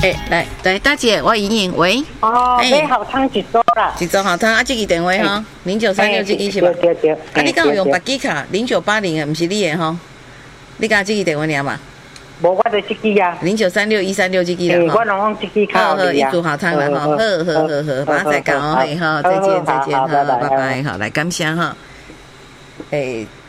来，大姐，我莹莹，喂。 哦，买好汤一组啦。 一组好汤啊，这个电话哈，0936这个是吧？ 对。 啊，你敢有用别机卡？0980的，不是你的吼？你敢这个电话尔嘛？ 无，我就这个啊。 0936-136这个啦。 我拢用这个卡。 好，一组好汤了哈，好，马上再讲哦，好，再见，好，拜拜，好，来感谢哈。